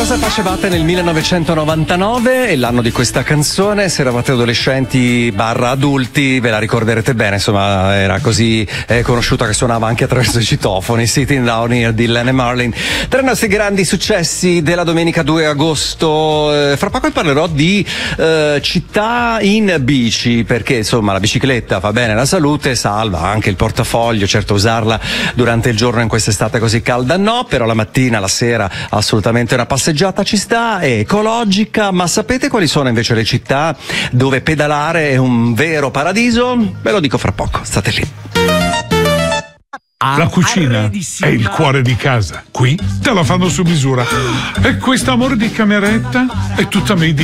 Cosa facevate nel 1999? È l'anno di questa canzone. Se eravate adolescenti barra adulti ve la ricorderete bene, insomma era così conosciuta che suonava anche attraverso i citofoni. Sitting Down Here di Lenny Marlin. Tra i nostri grandi successi della domenica 2 agosto, fra poco parlerò di città in bici, perché insomma la bicicletta fa bene alla salute, salva anche il portafoglio. Certo, usarla durante il giorno in quest'estate così calda no, però la mattina, la sera assolutamente una passeggiata ci sta, è ecologica. Ma sapete quali sono invece le città dove pedalare è un vero paradiso? Ve lo dico fra poco, state lì. La cucina è il cuore di casa. Qui te la fanno su misura. E questo amore di cameretta è tutta made